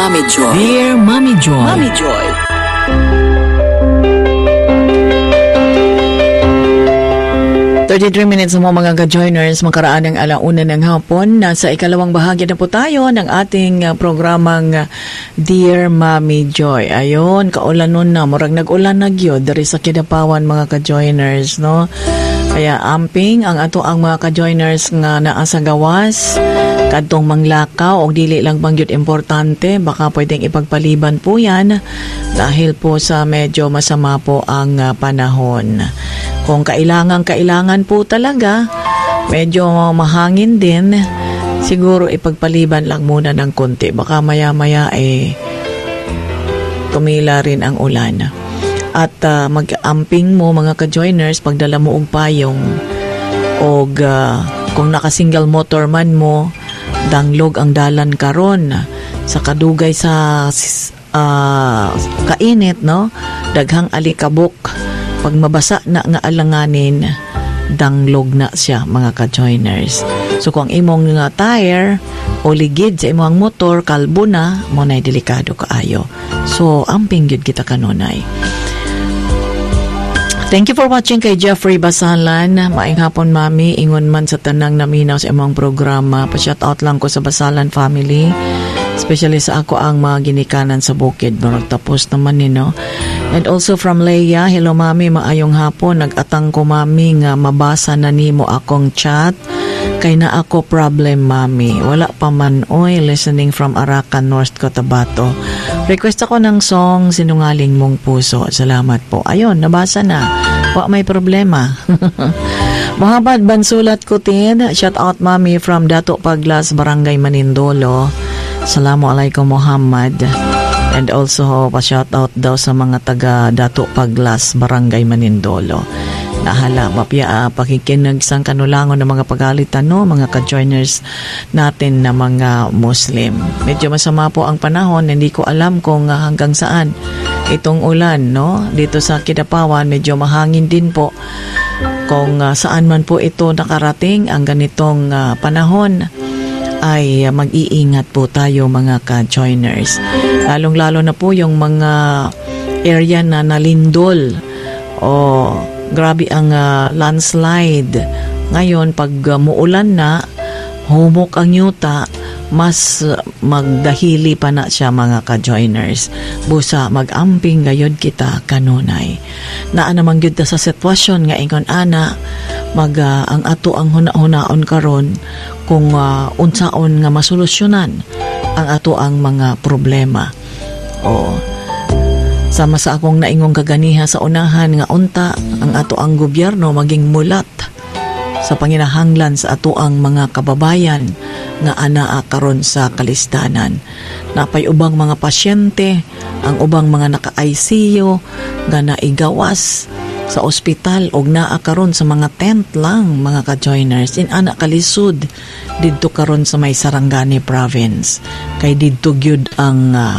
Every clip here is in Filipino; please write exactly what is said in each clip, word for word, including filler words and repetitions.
Mommy Joy. Dear Mommy Joy. Mommy Joy. thirty-three minutes mo mga ka-joiners, makaraan ng alauna ng hapon. Nasa ikalawang bahagi na po tayo ng ating uh, programang uh, Dear Mommy Joy. Ayon, kaulan nun na, murag nag-ulan na gyud dari sa Kidapawan mga ka-joiners, no? Kaya amping ang ato ang mga ka-joiners nga naa sa gawas, kadtong manglakaw o dili lang bangyud importante, baka pwedeng ipagpaliban po yan dahil po sa medyo masama po ang uh, panahon. Kung kailangan-kailangan po talaga, medyo mahangin din, siguro ipagpaliban lang muna ng konti. Baka maya-maya eh, tumila rin ang ulan. At uh, mag-amping mo mga ka-joiners, pagdala mo og payong, o uh, kung naka-single motor man mo, danglog ang dalan karon sa kadugay sa uh, kainit, no? Daghang alikabok. Pag mabasa na nga alanganin, danglog na siya mga ka-joiners. So kung imong nga tire o ligid sa imong motor, kalbo na, mo na'y delikado kaayo. So amping gyud kita kanunay. Thank you for watching kay Jeffrey Basalan. Maayong hapon, Mami. Ingon man sa tanang naminaw sa imong programa. Pa-shoutout lang ko sa Basalan family. Especially sa ako ang mga ginikanan sa bukid. Marag tapos naman ni, no? And also from Leia, hello Mami, maayong hapon. Nag-atang ko Mami nga mabasa na nimo akong chat. Kay na ako problem Mami. Wala pa man oy, listening from Arakan, North Cotabato. Request ako ng song Sinungaling Mong Puso. Salamat po. Ayun, nabasa na. Wa may problema. Mahabad Bansulat Kutin. Shout out Mami from Dato Paglas, Barangay Manindolo. Assalamualaikum Muhammad. And also pa-shoutout daw sa mga taga Dato Paglas, Barangay Manindolo. Nahala, mapya uh, pakikinig sang kanulangon ng mga pagalitan, no? Mga ka-joiners natin na mga Muslim. Medyo masama po ang panahon, hindi ko alam kung uh, hanggang saan itong ulan, no? Dito sa Kidapawan, medyo mahangin din po. Kung uh, saan man po ito nakarating ang ganitong uh, panahon, ay uh, mag-iingat po tayo mga ka-joiners. Lalong-lalo na po yung mga area na nalindol o grabe ang uh, landslide. Ngayon, pag uh, muulan na, humok ang yuta, mas uh, magdahili pa na siya mga ka-joiners. Busa, mag-amping gayod kita kanunay. Naa naman gyud ta sa sitwasyon nga ingon ana, mag uh, ang ato ang huna-hunaon karon kung uh, unsaon nga masolusyonan ang ato ang mga problema. O sama sa akong naingong kaganiha sa unahan nga unta ang ato ang gobyerno maging mulat sa panginahanglan sa ato ang mga kababayan nga anaa karon sa kalistanan. Napay ubang mga pasyente, ang ubang mga naka-I C U nga naigawas sa ospital og naa karon sa mga tent lang mga ka-joiners. In ana kalisud didto karon sa may Sarangani province. Kay didto gyud ang uh,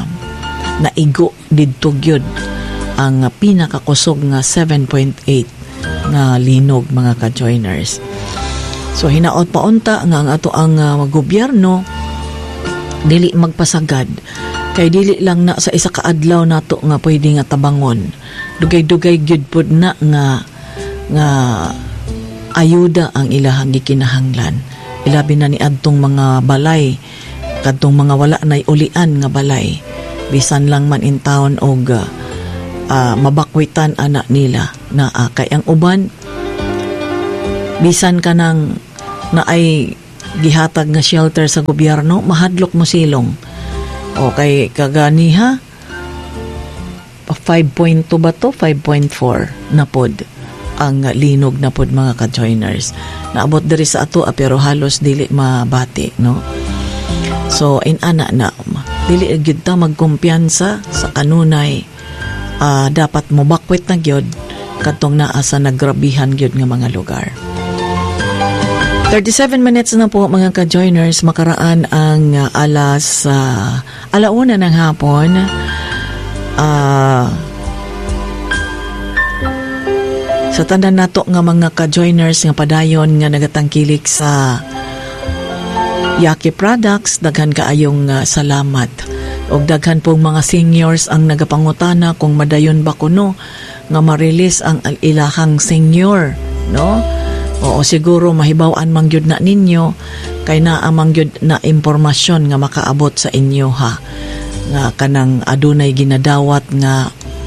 naigo didto gyud ang uh, pinakakusog nga seven point eight nga linog mga ka-joiners. So hinaot pa unta nga ang ato ang uh, gobyerno dili magpasagad kay dili lang na sa isa ka adlaw nato nga pwede nga tabangon. Dugay-dugay gyud pud na nga nga ayuda ang ilahang gikinahanglan. Ilabi na ni adtong mga balay kadtong mga wala nay ulian nga balay. Bisan lang man in town og uh, uh, mabakwitan anak nila na uh, kay ang uban bisan ka nang na ay gihatag nga shelter sa gobyerno, mahadlok mo silong. O kay kaganiha five point two ba to? five point four na pod ang linog na pod mga ka-joiners. Naabot diri sa ato pero halos dili mabati, no? So in ana na dili gyud ta magkumpiyansa sa kanunay. Uh, dapat mo bakwit na gyud katong naa sa nagrabihan gyud nga mga lugar. thirty-seven minutes na po mga ka-joiners, makaraan ang uh, alas uh, alauna ng hapon. Uh, sa tanda nato nga mga ka-joiners nga padayon nga nagatangkilik sa Yaki Products, daghan kaayong uh, salamat Og daghan pong mga seniors ang nagapangutana kung madayon ba kuno nga ma-release ang ilahang senior, no? Oo, siguro mahibaw-an man gyud na ninyo kay naa man gyud na impormasyon nga makaabot sa inyo ha. Nga kanang adunay ginadawat nga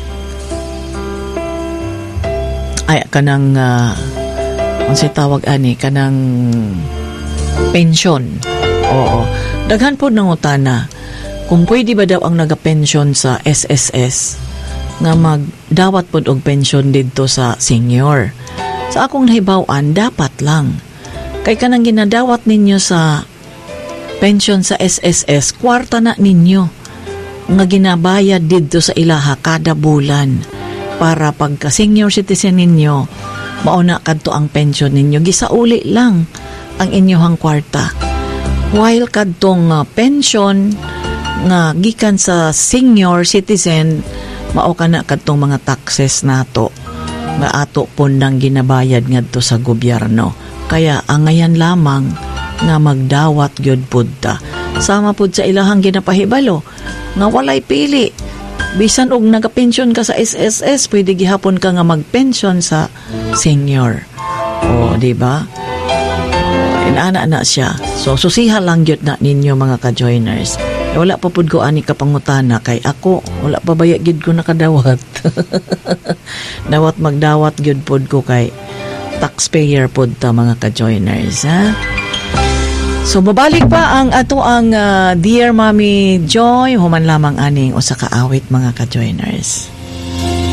ay kanang uh, unsay tawag ani kanang pension. Oo. Daghan po nangutana kung pwede ba daw ang naga-pension sa S S S nga magdawat pod og pension didto sa senior. Sa akong nahibaw-an, dapat lang. Kay kanang ginadawat ninyo sa pension sa S S S, kwarta na ninyo nga ginabayad didto sa ilaha kada bulan para pagka senior citizen ninyo, mauna kadto ang pension ninyo. Gisauli lang ang inyohang kwarta. While kadtong uh, pension nga gikan sa senior citizen, mao kana kadtong mga taxes nato nga ato pon nang ginabayad ngadto sa gobyerno. Kaya angayan lamang nga magdawat gyud pud ta. Sama pud sa ilahang ginapahibalo nga walay pili. Bisan og nagapensyon ka sa S S S, pwede gihapon ka nga magpensyon sa senior. O, di ba? Inana na siya. So, susiha lang gyud na ninyo mga ka-joiners. E, wala pa pud ko ani kapangutana kay ako, wala pa baya gyud ko nakadawat. Dawat magdawat gyud pud ko kay taxpayer pud ta mga ka-joiners, ha? So, babalik pa ang ato ang uh, Dear Mommy Joy, human lamang aning usa ka awit mga ka-joiners.